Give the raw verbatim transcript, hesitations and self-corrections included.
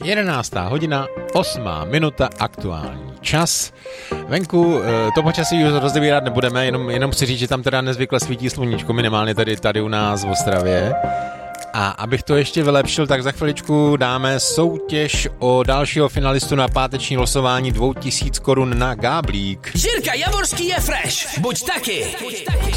jedenáctá hodina, osmá minuta, aktuální čas. Venku to počasí už rozebírat nebudeme, jenom, jenom chci říct, že tam teda nezvykle svítí sluníčko, minimálně tady, tady u nás v Ostravě. A abych to ještě vylepšil, tak za chviličku dáme soutěž o dalšího finalistu na páteční losování dvou tisíc korun na gáblík. Jirka Javorský je fresh, buď taky. Buď taky.